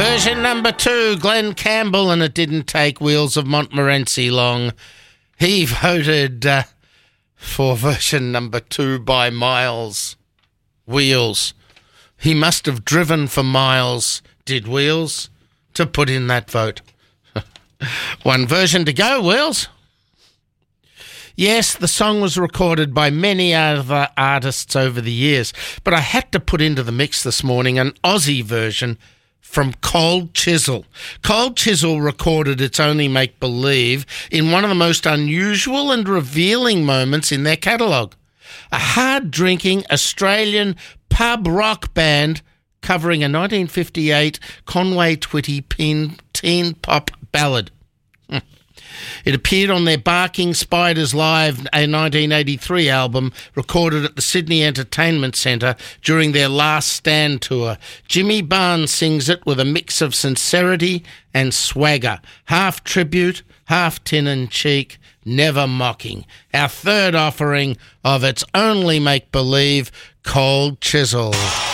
Version number 2, Glenn Campbell, and it didn't take Wheels of Montmorency long. He voted for version number 2 by miles. Wheels. He must have driven for miles, did Wheels, to put in that vote. One version to go, Wheels. Yes, the song was recorded by many other artists over the years, but I had to put into the mix this morning an Aussie version from Cold Chisel. Cold Chisel recorded It's Only Make Believe in one of the most unusual and revealing moments in their catalogue. A hard-drinking Australian pub rock band covering a 1958 Conway Twitty teen pop ballad. It appeared on their Barking Spiders Live, a 1983 album recorded at the Sydney Entertainment Centre during their Last Stand tour. Jimmy Barnes sings it with a mix of sincerity and swagger, half tribute, half tongue-in-cheek, never mocking. Our third offering of It's Only Make Believe, Cold Chisel.